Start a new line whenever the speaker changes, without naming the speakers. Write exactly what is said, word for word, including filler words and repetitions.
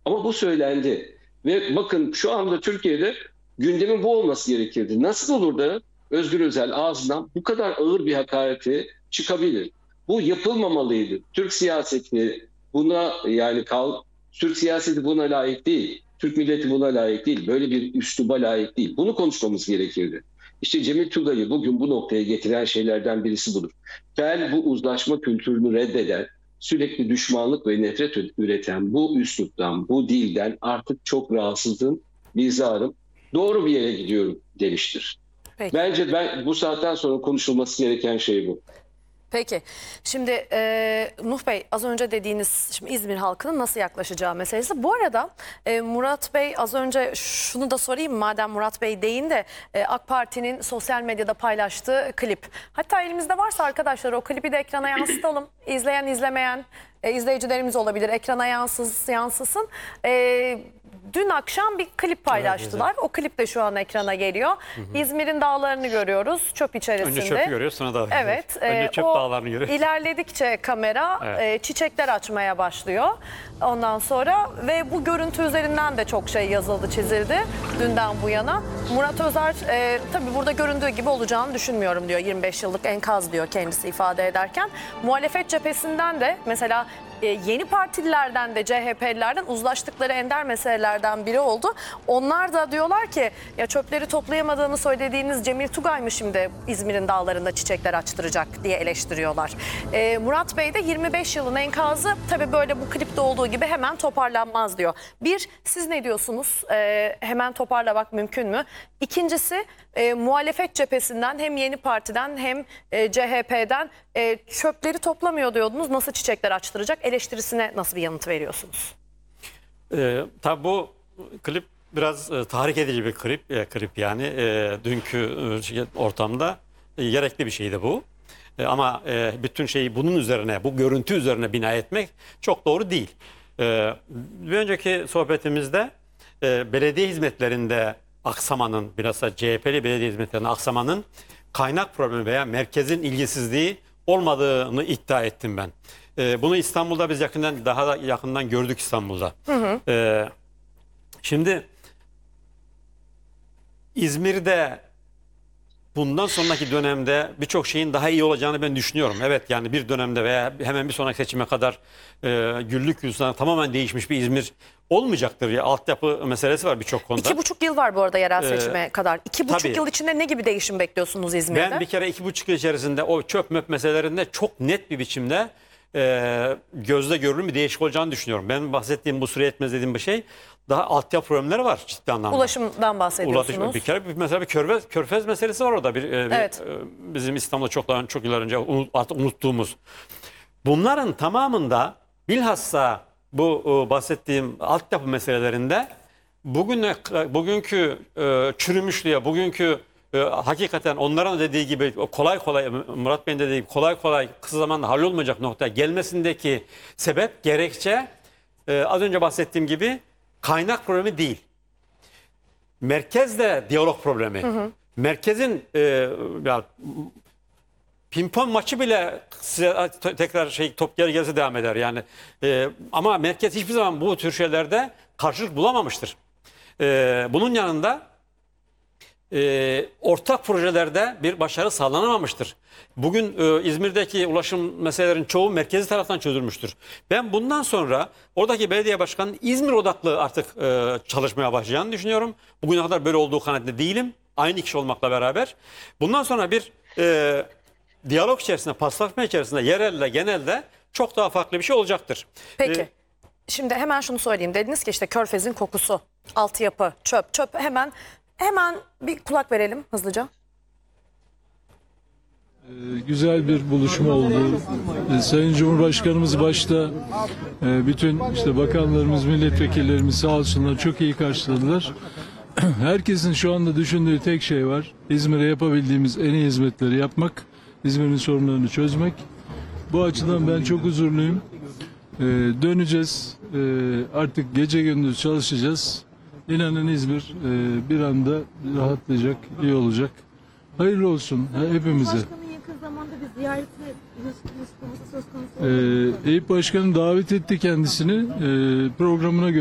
Ama bu söylendi. Ve bakın şu anda Türkiye'de gündemin bu olması gerekirdi. Nasıl olur da Özgür Özel ağzından bu kadar ağır bir hakareti çıkabilir? Bu yapılmamalıydı. Türk siyaseti buna yani kal, Türk siyaseti buna layık değil. Türk milleti buna layık değil. Böyle bir üsluba layık değil. Bunu konuşmamız gerekirdi. İşte Cemil Tugay'ı bugün bu noktaya getiren şeylerden birisi budur. Ben bu uzlaşma kültürünü reddeden, sürekli düşmanlık ve nefret üreten bu üsluptan, bu dilden artık çok rahatsızım, bizarım, doğru bir yere gidiyorum demiştir.
Peki.
Bence ben bu saatten sonra konuşulması gereken şey bu.
Peki. Şimdi e, Nuh Bey, az önce dediğiniz şimdi İzmir halkının nasıl yaklaşacağı meselesi. Bu arada e, Murat Bey, az önce şunu da sorayım madem Murat Bey deyin de e, AK Parti'nin sosyal medyada paylaştığı klip. Hatta elimizde varsa arkadaşlar o klibi de ekrana yansıtalım. İzleyen izlemeyen e, izleyicilerimiz olabilir. Ekrana yansız, yansısın. E, Dün akşam bir klip paylaştılar. Evet, o klip de şu an ekrana geliyor. İzmir'in dağlarını görüyoruz çöp içerisinde.
Önce çöpü görüyoruz, sonra dağ.
Evet.
Önce
e,
çöp
o
dağlarını görüyoruz.
İlerledikçe kamera
Evet.
e, çiçekler açmaya başlıyor. Ondan sonra ve bu görüntü üzerinden de çok şey yazıldı, çizildi dünden bu yana. Murat Özer e, tabii burada göründüğü gibi olacağını düşünmüyorum diyor. yirmi beş yıllık enkaz diyor kendisi ifade ederken. Muhalefet cephesinden de mesela yeni partililerden de C H P'lilerden uzlaştıkları ender meselelerden biri oldu. Onlar da diyorlar ki ya çöpleri toplayamadığını söylediğiniz Cemil Tugay mı şimdi İzmir'in dağlarında çiçekler açtıracak diye eleştiriyorlar. Ee, Murat Bey de yirmi beş yılın enkazı tabii böyle bu klipte olduğu gibi hemen toparlanmaz diyor. Bir, siz ne diyorsunuz? Ee, hemen toparlamak mümkün mü? İkincisi e, muhalefet cephesinden hem yeni partiden hem e, C H P'den e, çöpleri toplamıyor diyordunuz. Nasıl çiçekler açtıracak? Eleştirisine nasıl bir yanıt veriyorsunuz?
Ee, tabii bu klip biraz e, tahrik edici bir klip, e, klip yani e, dünkü e, ortamda e, gerekli bir şeydi bu. E, ama e, bütün şeyi bunun üzerine, bu görüntü üzerine bina etmek çok doğru değil. E, bir önceki sohbetimizde e, belediye hizmetlerinde aksamanın, bilhassa C H P'li belediye hizmetlerinde aksamanın kaynak problemi veya merkezin ilgisizliği olmadığını iddia ettim ben. Ee, bunu İstanbul'da biz yakından daha da yakından gördük İstanbul'da. Hı hı. Ee, şimdi İzmir'de bundan sonraki dönemde birçok şeyin daha iyi olacağını ben düşünüyorum. Evet yani bir dönemde veya hemen bir sonraki seçime kadar e, güllük gülistanlık tamamen değişmiş bir İzmir olmayacaktır. Ya, altyapı meselesi var birçok konuda.
İki buçuk yıl var bu arada yerel
Ee,
seçime kadar. İki buçuk
tabii.
yıl içinde ne gibi değişim bekliyorsunuz İzmir'de?
Ben bir kere iki buçuk yıl içerisinde o çöp möp meselelerinde çok net bir biçimde e, gözle görülür bir değişik olacağını düşünüyorum. Ben bahsettiğim bu süre yetmez dediğim bir şey daha altyapı problemleri var ciddi anlamda.
Ulaşımdan bahsediyorsunuz.
Ulaşım, bir kere bir, mesela bir körfez, körfez meselesi var orada. Bir, e, bir,
Evet.
e, bizim İstanbul'da çok daha çok yıllar önce unut, artık unuttuğumuz. Bunların tamamında bilhassa bu e, bahsettiğim altyapı meselelerinde bugüne, bugünkü e, çürümüşlüğe, bugünkü e, hakikaten onların dediği gibi kolay kolay Murat Bey'in dediği gibi kolay kolay kısa zamanda hallolmayacak noktaya gelmesindeki sebep, gerekçe e, az önce bahsettiğim gibi kaynak problemi değil. Merkezle diyalog problemi. Hı hı. Merkezin e, ya, pimpon maçı bile size tekrar şey top geri gelse devam eder yani. E, ama merkez hiçbir zaman bu tür şeylerde karşılık bulamamıştır. E, bunun yanında e, ortak projelerde bir başarı sağlanamamıştır. Bugün e, İzmir'deki ulaşım meselelerin çoğu merkezi taraftan çözülmüştür. Ben bundan sonra oradaki belediye başkanının İzmir odaklı artık e, çalışmaya başlayacağını düşünüyorum. Bugüne kadar böyle olduğu kanaatinde değilim. Aynı kişi olmakla beraber. Bundan sonra bir e, diyalog içerisinde, paslaşma içerisinde, yerelde, genelde çok daha farklı bir şey olacaktır.
Peki.
E,
Şimdi hemen şunu söyleyeyim. Dediniz ki işte körfezin kokusu, altyapı, çöp, çöp hemen hemen bir kulak verelim hızlıca.
Güzel bir buluşma oldu. Sayın Cumhurbaşkanımız başta bütün işte bakanlarımız, milletvekillerimiz sağ olsunlar çok iyi karşıladılar. Herkesin şu anda düşündüğü tek şey var. İzmir'e yapabildiğimiz en iyi hizmetleri yapmak, İzmir'in sorunlarını çözmek. Bu açıdan ben çok huzurluyum. Döneceğiz. Artık gece gündüz çalışacağız. İnanın İzmir bir anda rahatlayacak, iyi olacak. Hayırlı olsun hepimize.
Yakın zamanda bir ziyareti söz konusu.
Ee, Eyüp Başkanım davet etti kendisini. Ee, programına göre